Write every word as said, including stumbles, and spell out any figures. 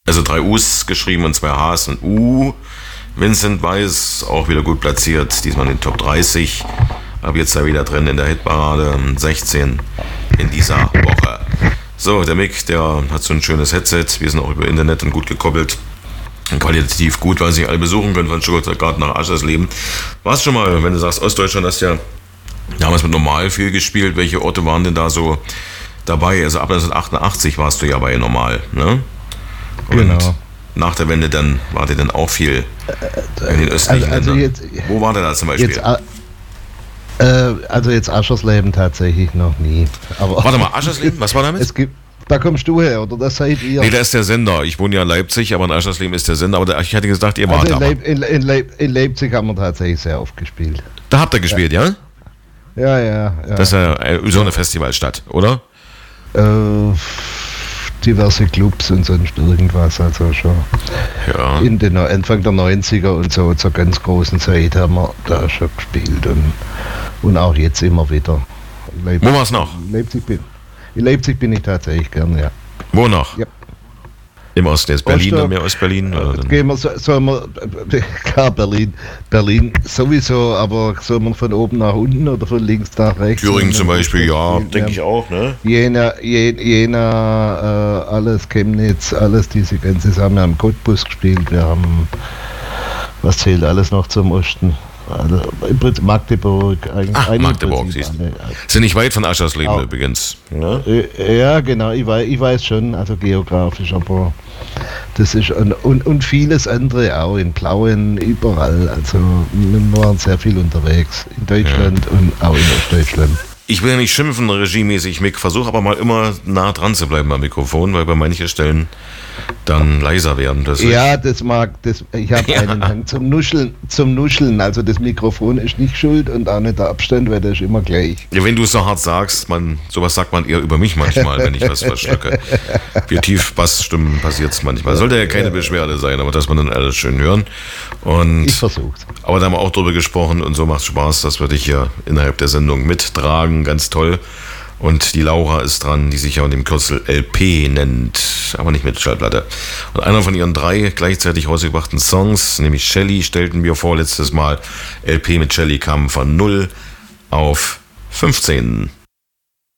Also drei U's geschrieben und zwei H's und U. Vincent Weiss auch wieder gut platziert, diesmal in den Top dreißig. Ab jetzt da wieder drin in der Hitparade, sechzehn in dieser Woche. So, der Mick, der hat so ein schönes Headset. Wir sind auch über Internet und gut gekoppelt. Qualitativ gut, weil sich alle besuchen können, von Stuttgart nach Aschersleben. Warst schon mal, wenn du sagst, Ostdeutschland, hast ja damals mit Normal viel gespielt. Welche Orte waren denn da so dabei? Also ab neunzehnhundertachtundachtzig warst du ja bei Normal, ne? Und genau. Nach der Wende dann war der dann auch viel in den östlichen also, also Ländern. Jetzt, Wo war der da zum Beispiel? Jetzt, äh, also jetzt Aschersleben tatsächlich noch nie. Aber Warte mal, Aschersleben, was war damit? Es gibt, da kommst du her, oder das seid ihr? Nee, da ist der Sender. Ich wohne ja in Leipzig, aber in Aschersleben ist der Sender. Aber der, ich hätte gesagt, ihr also wart in, da. Leip, in, in, Leip, in Leipzig haben wir tatsächlich sehr oft gespielt. Da habt ihr gespielt, ja? Ja, ja, ja. Das ist ja so eine Festivalstadt, oder? Äh, diverse Clubs und sonst irgendwas, also schon. Ja. In den Anfang der neunziger und so zur ganz großen Zeit haben wir da schon gespielt und, und auch jetzt immer wieder. Leipzig, Wo war's noch? Leipzig bin, in Leipzig bin ich tatsächlich gern, ja. Wo noch? Ja. Im Osten, jetzt Berlin, Oster, dann mehr Ostberlin? Oder dann? Gehen wir, so, sollen wir, klar, Berlin, Berlin sowieso, aber soll man von oben nach unten oder von links nach rechts? Thüringen zum Beispiel, ja, denke denke ich auch, ne? Jena, Jena, Jena äh, alles, Chemnitz, alles diese ganze Sachen. Wir haben Cottbus gespielt, wir haben, was zählt alles noch zum Osten? Also, im Prinzip Magdeburg. Eigentlich, Ach, eigentlich Magdeburg, Prinzip siehst du. alle. Sind nicht weit von Aschersleben Auch. übrigens. Ne? Äh, Ja, genau, ich weiß, ich weiß schon, also geografisch, aber das ist, und, und, und vieles andere auch, in Plauen, überall, also wir waren sehr viel unterwegs, in Deutschland ja. und auch in Ostdeutschland. Ich will ja nicht schimpfen, regiemäßig, Mick, versuche aber mal immer nah dran zu bleiben am Mikrofon, weil bei manchen Stellen dann leiser werden. Das ja, das mag, das, ich habe ja. einen Hang zum Nuscheln, zum Nuscheln, also das Mikrofon ist nicht schuld und auch nicht der Abstand, weil der ist immer gleich. Ja, wenn du es so hart sagst, man, sowas sagt man eher über mich manchmal, wenn ich was verschlucke. Wie tief Bassstimmen passiert es manchmal. Sollte ja keine Beschwerde sein, aber dass man dann alles schön hören. Und, ich versuch's. Aber da haben wir auch drüber gesprochen und so macht Spaß, dass wir dich hier innerhalb der Sendung mittragen, ganz toll. Und die Laura ist dran, die sich ja unter dem Kürzel L P nennt, aber nicht mit Schallplatte. Und einer von ihren drei gleichzeitig rausgebrachten Songs, nämlich Shelly, stellten wir vor letztes Mal. L P mit Shelly kam von null auf fünfzehn.